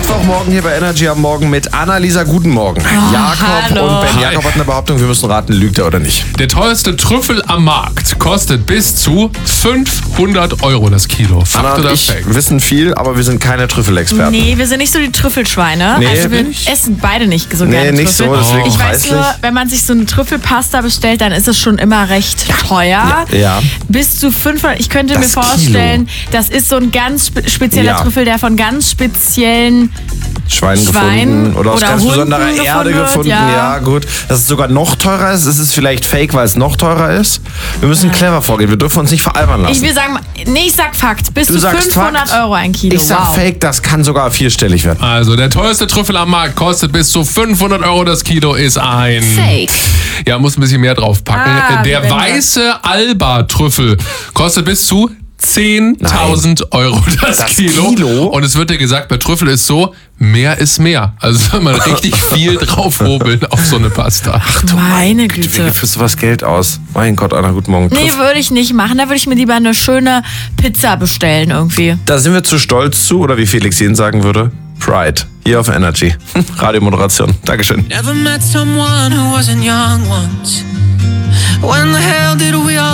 Mittwochmorgen hier bei Energy am Morgen mit Annalisa. Guten Morgen. Jakob hallo. und Ben. Jakob hat eine Behauptung, wir müssen raten, lügt er oder nicht? Der teuerste Trüffel am Markt kostet bis zu 500 Euro das Kilo. Anna Fakt und oder ich Fake? wissen viel, aber wir sind keine Trüffelexperten. Nee, wir sind nicht so die Trüffelschweine. Nee. Also wir essen beide nicht so gerne nicht Trüffel. so, deswegen Ich weiß preislich. nur, wenn man sich so eine Trüffelpasta bestellt, dann ist es schon immer recht teuer. Ja. Bis zu 500. Ich könnte mir Das vorstellen, das ist so ein ganz spezieller Ja. Trüffel, der von ganz speziellen Schwein Schwein gefunden oder aus oder ganz Hunden besonderer Erde gefunden wird, gefunden. ja. Ja, gut. Dass es sogar noch teurer ist. Ist es vielleicht fake, weil es noch teurer ist? Wir müssen clever vorgehen. Wir dürfen uns nicht veralbern lassen. ich sag Fakt. Bis Du zu sagst 500 Fakt. Euro ein Kilo. Ich sag wow. fake, das kann sogar vierstellig werden. Also, der teuerste Trüffel am Markt kostet bis zu 500 Euro das Kilo, ist ein... Fake. Ja, muss ein bisschen mehr draufpacken. Der wie wenn weiße Alba-Trüffel kostet bis zu 10.000 Euro das Kilo. Und es wird dir gesagt, bei Trüffel ist so, mehr ist mehr. Also soll man richtig viel draufhobeln auf so eine Pasta. Meine Wie Güte. gibst du sowas Geld aus? Mein Gott, Anna, guten Morgen. Nee, würde ich nicht machen. Da würde ich mir lieber eine schöne Pizza bestellen irgendwie. Da sind wir zu stolz zu, oder wie Felix Jen sagen würde, Pride. Hier auf Energy. Radiomoderation. Dankeschön. Never met someone who wasn't young once. When the hell did we all